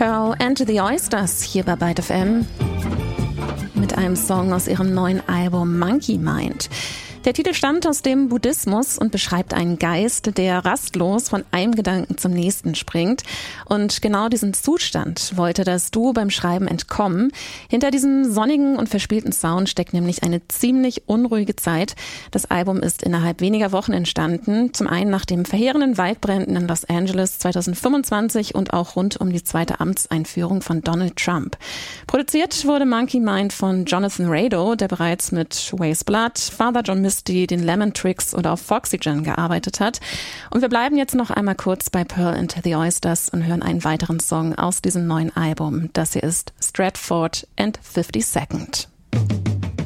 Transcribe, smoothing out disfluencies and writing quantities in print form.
Pearl and the Oysters hier bei Byte FM mit einem Song aus ihrem neuen Album Monkey Mind. Der Titel stammt aus dem Buddhismus und beschreibt einen Geist, der rastlos von einem Gedanken zum nächsten springt. Und genau diesen Zustand wollte das Duo beim Schreiben entkommen. Hinter diesem sonnigen und verspielten Sound steckt nämlich eine ziemlich unruhige Zeit. Das Album ist innerhalb weniger Wochen entstanden. Zum einen nach den verheerenden Waldbränden in Los Angeles 2025 und auch rund um die zweite Amtseinführung von Donald Trump. Produziert wurde Monkey Mind von Jonathan Rado, der bereits mit Waste Blood, Father John Misty, den Lemon Tricks oder auf Foxygen gearbeitet hat. Und wir bleiben jetzt noch einmal kurz bei Pearl and the Oysters und hören einen weiteren Song aus diesem neuen Album. Das hier ist Stratford and 52nd.